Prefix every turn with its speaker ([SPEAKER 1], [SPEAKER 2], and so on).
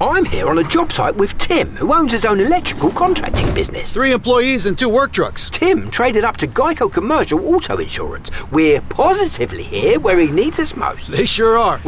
[SPEAKER 1] I'm here on a job site with Tim, who owns his own electrical contracting business.
[SPEAKER 2] 3 employees and 2 work trucks.
[SPEAKER 1] Tim traded up to Geico Commercial Auto Insurance. We're positively here where he needs us most.
[SPEAKER 2] They sure are.